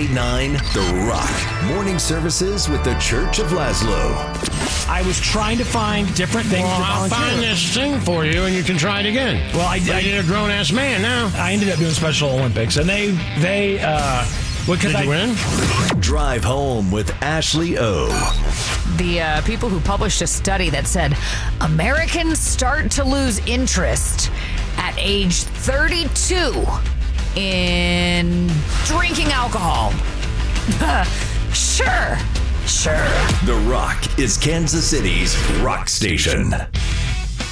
98.9 The Rock. Morning services with the Church of Laszlo. I was trying to find different things to I'll volunteer. find this thing for you, and you can try it again. Well, I You're a grown-ass man now. I ended up doing Special Olympics, and they because Did you win? Drive home with Ashley O. The people who published a study that said Americans start to lose interest at age 32 in drinking alcohol. Sure. The Rock is Kansas City's rock station.